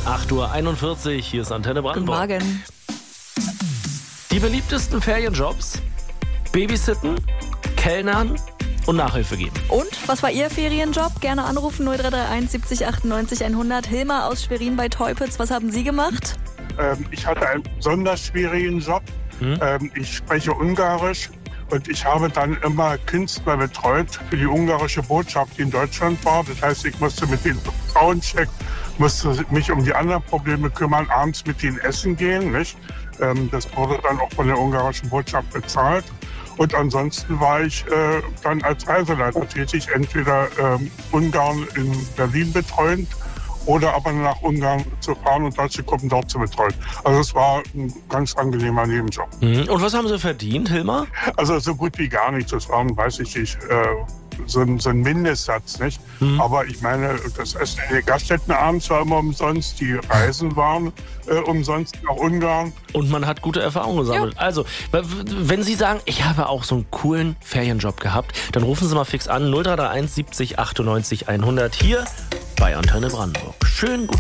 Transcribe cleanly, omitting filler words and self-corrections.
8:41 Uhr, hier ist Antenne Brandenburg. Guten Morgen. Die beliebtesten Ferienjobs: Babysitten, Kellnern und Nachhilfe geben. Und, was war Ihr Ferienjob? Gerne anrufen 0331 70 98 100. Hilmar aus Schwerin bei Teupitz, was haben Sie gemacht? Ich hatte einen besonders schwierigen Job. Ich spreche Ungarisch und ich habe dann immer Künstler betreut für die ungarische Botschaft, die in Deutschland war. Das heißt, ich musste mit den Frauencheck, musste mich um die anderen Probleme kümmern, abends mit ihnen essen gehen. Nicht? Das wurde dann auch von der ungarischen Botschaft bezahlt. Und ansonsten war ich dann als Reiseleiter tätig, entweder Ungarn in Berlin betreuend oder aber nach Ungarn zu fahren und deutsche Gruppen dort zu betreuen. Also es war ein ganz angenehmer Nebenjob. Und was haben Sie verdient, Hilmar? Also so gut wie gar nichts. Das waren, weiß ich nicht, so ein Mindestsatz, nicht? Aber ich meine, das Essen in den Gaststätten abends war immer umsonst, die Reisen waren umsonst nach Ungarn. Und man hat gute Erfahrungen gesammelt. Ja. Also, wenn Sie sagen, ich habe auch so einen coolen Ferienjob gehabt, dann rufen Sie mal fix an 0331 70 98 100 hier bei Antenne Brandenburg. Schönen guten